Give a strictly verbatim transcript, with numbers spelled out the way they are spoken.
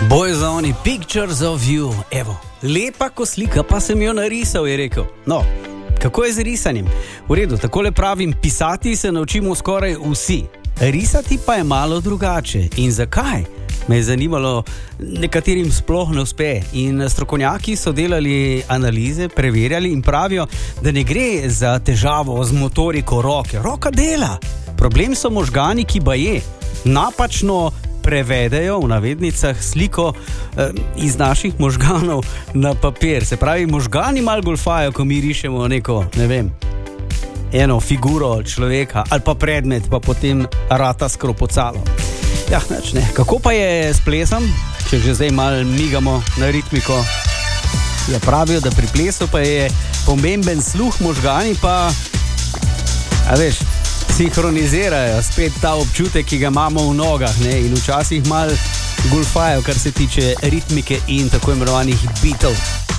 Boys Only Pictures of You. Evo, lepa ko slika, pa sem jo narisal, je rekel. No, kako je z risanjem? V redu, takole pravim, pisati se naučimo skoraj vsi. Risati pa je malo drugače. In zakaj? Me je zanimalo, nekaterim sploh ne uspe. In strokovnjaki so delali analize, preverjali in pravijo, da ne gre za težavo z motoriko roke. Roka dela. Problem so možgani, ki baje napačno prevedejo v navednicah sliko eh, iz naših možganov na papir. Se pravi, možgani malo golfajo, ko mi rišemo neko, ne vem, eno figuro človeka ali pa predmet, pa potem rata skropocalo. Ja, neč ne. Kako pa je s plesom, če že zdaj malo migamo na ritmiko? Ja, pravijo, da pri plesu pa je pomemben sluh, možgani pa, a veš, sinhronizirajo spet ta občutek, ki ga imamo v nogah, ne? In včasih malo golfajo, kar se tiče ritmike in tako imenovanih beatov.